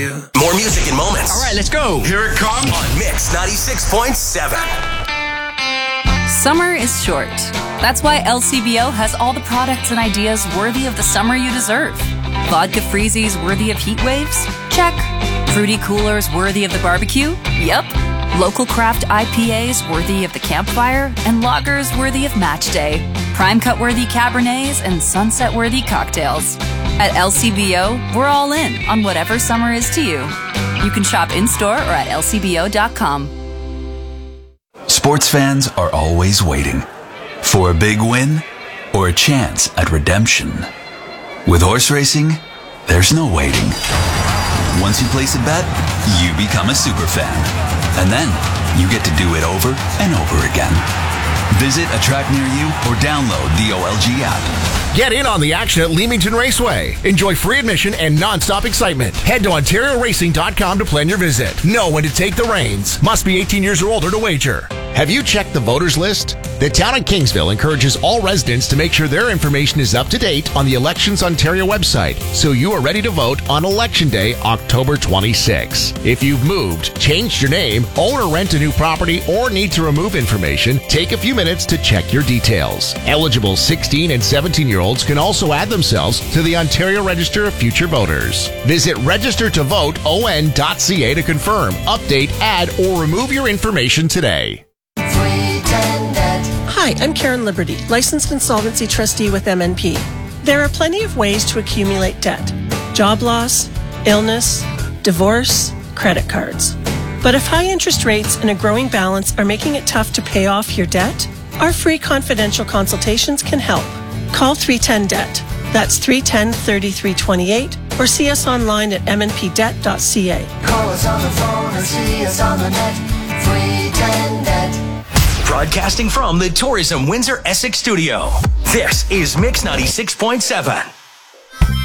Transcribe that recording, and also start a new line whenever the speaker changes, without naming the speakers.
you.
More music and moments.
All right, let's go.
Here it comes.
On Mix 96.7.
Summer is short. That's why LCBO has all the products and ideas worthy of the summer you deserve. Vodka freezies worthy of heat waves? Check. Fruity coolers worthy of the barbecue? Yep. Local craft IPAs worthy of the campfire? And lagers worthy of match day. Prime cut worthy Cabernets and sunset worthy cocktails. At LCBO, we're all in on whatever summer is to you. You can shop in-store or at lcbo.com.
Sports fans are always waiting for a big win or a chance at redemption. With horse racing, there's no waiting. Once you place a bet, you become a super fan. And then you get to do it over and over again. Visit a track near you or download the OLG app.
Get in on the action at Leamington Raceway. Enjoy free admission and non-stop excitement. Head to OntarioRacing.com to plan your visit. Know when to take the reins. Must be 18 years or older to wager. Have you checked the voters list? The town of Kingsville encourages all residents to make sure their information is up to date on the Elections Ontario website, so you are ready to vote on Election Day, October 26. If you've moved, changed your name, own or rent a new property, or need to remove information, take a few minutes to check your details. Eligible 16 and 17-year-olds can also add themselves to the Ontario Register of Future Voters. Visit registertovoteon.ca to confirm, update, add, or remove your information today.
Hi, I'm Karen Liberty, licensed insolvency trustee with MNP. There are plenty of ways to accumulate debt: job loss, illness, divorce, credit cards. But if high interest rates and a growing balance are making it tough to pay off your debt, our free confidential consultations can help. Call 310-DEBT. That's 310-3328, or see us online at mnpdebt.ca.
Call us on the phone or see us on the net. 310-DEBT.
Broadcasting from the Tourism Windsor Essex studio. This is Mix 96.7.